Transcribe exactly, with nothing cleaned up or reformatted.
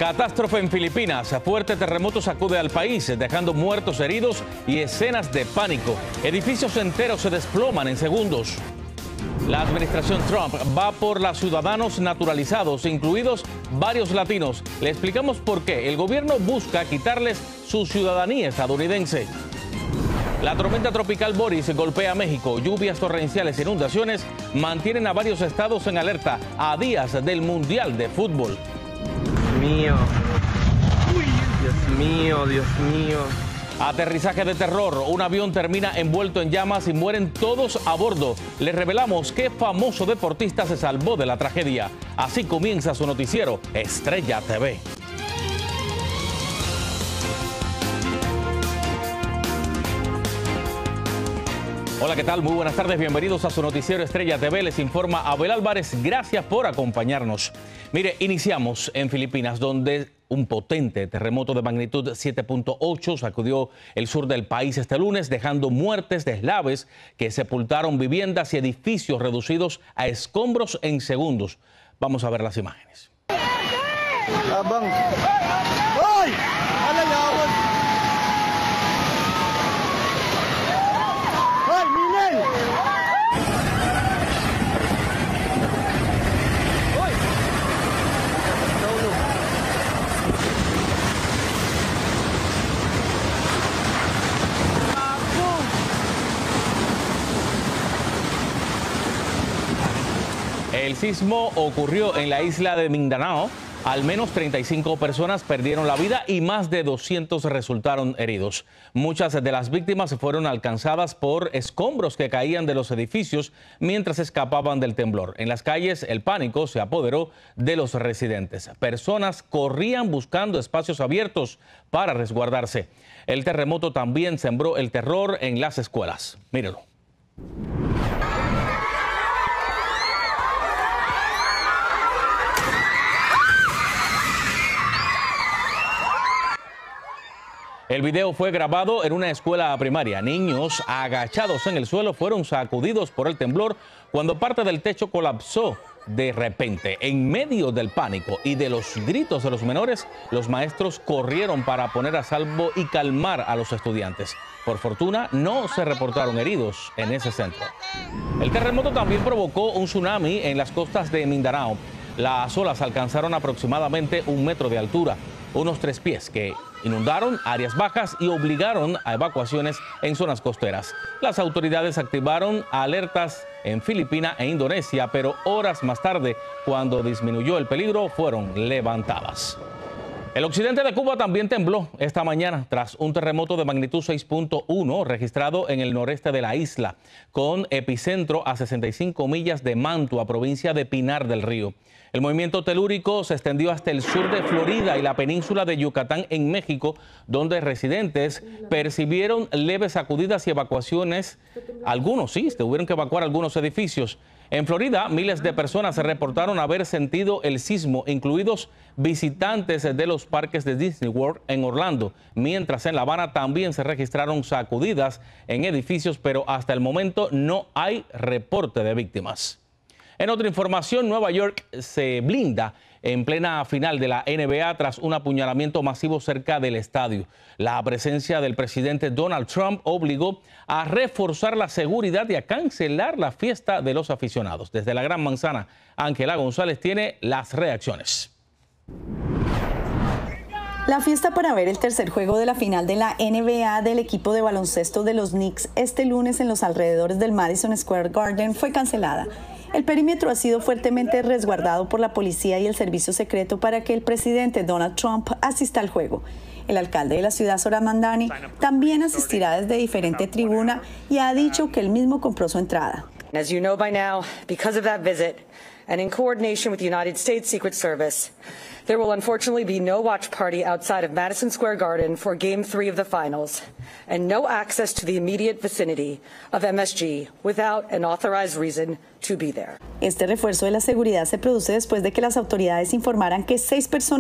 Catástrofe en Filipinas. Fuerte terremoto sacude al país, dejando muertos, heridos y escenas de pánico. Edificios enteros se desploman en segundos. La administración Trump va por los ciudadanos naturalizados, incluidos varios latinos. Le explicamos por qué. El gobierno busca quitarles su ciudadanía estadounidense. La tormenta tropical Boris golpea a México. Lluvias torrenciales e inundaciones mantienen a varios estados en alerta a días del Mundial de Fútbol. Mío. Dios mío, Dios mío. Aterrizaje de terror. Un avión termina envuelto en llamas y mueren todos a bordo. Les revelamos qué famoso deportista se salvó de la tragedia. Así comienza su noticiero Estrella T V. Hola, ¿qué tal? Muy buenas tardes, bienvenidos a su noticiero Estrella T V. Les informa Abel Álvarez, gracias por acompañarnos. Mire, iniciamos en Filipinas, donde un potente terremoto de magnitud siete punto ocho sacudió el sur del país este lunes, dejando muertes, deslaves que sepultaron viviendas y edificios reducidos a escombros en segundos. Vamos a ver las imágenes. Abang. ¡Ay! El sismo ocurrió en la isla de Mindanao. Al menos treinta y cinco personas perdieron la vida y más de doscientos resultaron heridos. Muchas de las víctimas fueron alcanzadas por escombros que caían de los edificios mientras escapaban del temblor. En las calles, el pánico se apoderó de los residentes. Personas corrían buscando espacios abiertos para resguardarse. El terremoto también sembró el terror en las escuelas. Mírenlo. El video fue grabado en una escuela primaria. Niños agachados en el suelo fueron sacudidos por el temblor cuando parte del techo colapsó de repente. En medio del pánico y de los gritos de los menores, los maestros corrieron para poner a salvo y calmar a los estudiantes. Por fortuna, no se reportaron heridos en ese centro. El terremoto también provocó un tsunami en las costas de Mindanao. Las olas alcanzaron aproximadamente un metro de altura, unos tres pies, que inundaron áreas bajas y obligaron a evacuaciones en zonas costeras. Las autoridades activaron alertas en Filipinas e Indonesia, pero horas más tarde, cuando disminuyó el peligro, fueron levantadas. El occidente de Cuba también tembló esta mañana tras un terremoto de magnitud seis punto uno registrado en el noreste de la isla, con epicentro a sesenta y cinco millas de Mantua, provincia de Pinar del Río. El movimiento telúrico se extendió hasta el sur de Florida y la península de Yucatán en México, donde residentes percibieron leves sacudidas y evacuaciones. Algunos sí, tuvieron que evacuar algunos edificios. En Florida, miles de personas se reportaron haber sentido el sismo, incluidos visitantes de los parques de Disney World en Orlando, mientras en La Habana también se registraron sacudidas en edificios, pero hasta el momento no hay reporte de víctimas. En otra información, Nueva York se blinda en plena final de la N B A tras un apuñalamiento masivo cerca del estadio. La presencia del presidente Donald Trump obligó a reforzar la seguridad y a cancelar la fiesta de los aficionados. Desde la Gran Manzana, Ángela González tiene las reacciones. La fiesta para ver el tercer juego de la final de la N B A del equipo de baloncesto de los Knicks este lunes en los alrededores del Madison Square Garden fue cancelada. El perímetro ha sido fuertemente resguardado por la policía y el servicio secreto para que el presidente Donald Trump asista al juego. El alcalde de la ciudad, Zohran Mamdani, también asistirá desde diferente tribuna y ha dicho que él mismo compró su entrada. As you know by now, because of that visit, and in coordination with the United States Secret Service, there will unfortunately be no watch party outside of Madison Square Garden for Game three of the finals, and no access to the immediate vicinity of M S G without an authorized reason to be there. Este refuerzo de la seguridad se produce después de que las autoridades informaran que seis personas